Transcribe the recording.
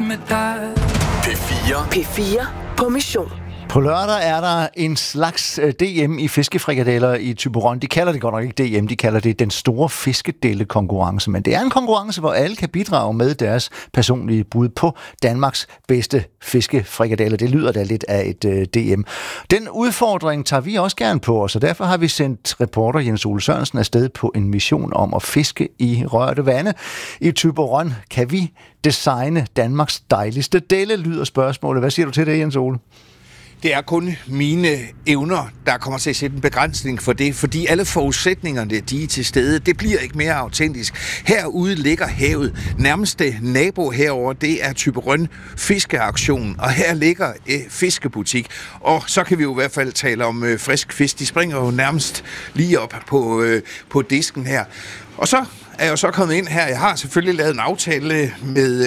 med dig. P4 på mission. På lørdag er der en slags DM i fiskefrikadeller i Thyborøn. De kalder det godt nok ikke DM, de kalder det den store fiskedelle-konkurrence. Men det er en konkurrence, hvor alle kan bidrage med deres personlige bud på Danmarks bedste fiskefrikadeller. Det lyder da lidt af et DM. Den udfordring tager vi også gerne på os, og derfor har vi sendt reporter Jens Ole Sørensen afsted på en mission om at fiske i rørte vande. I Thyborøn kan vi designe Danmarks dejligste delle, lyder spørgsmålet. Hvad siger du til det, Jens Ole? Det er kun mine evner, der kommer til at sætte en begrænsning for det, fordi alle forudsætningerne, de er til stede. Det bliver ikke mere autentisk. Herude ligger havet. Nærmeste nabo herover, det er Thyborøn Fiskeaktion, og her ligger fiskebutik. Og så kan vi jo i hvert fald tale om frisk fisk. De springer jo nærmest lige op på disken her. Og så er jeg jo så kommet ind her. Jeg har selvfølgelig lavet en aftale med